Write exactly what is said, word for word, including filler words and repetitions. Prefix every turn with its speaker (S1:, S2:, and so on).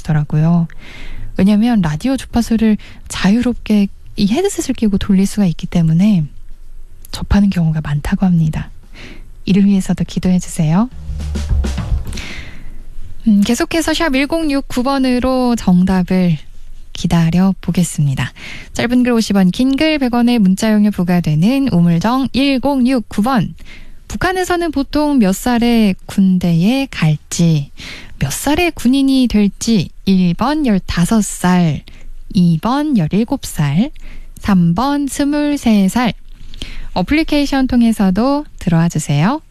S1: 주더라고요. 왜냐하면 라디오 주파수를 자유롭게 이 헤드셋을 끼고 돌릴 수가 있기 때문에 접하는 경우가 많다고 합니다. 이를 위해서도 기도해 주세요. 음, 계속해서 샵 일공육구 번으로 정답을 기다려 보겠습니다. 짧은 글 오십 원, 긴 글 백 원의 문자용료 부과되는 우물정 일공육구 번. 북한에서는 보통 몇 살에 군대에 갈지, 몇 살에 군인이 될지 일 번 열다섯 살, 이 번 열일곱 살, 삼 번 스물세 살. 어플리케이션 통해서도 들어와 주세요.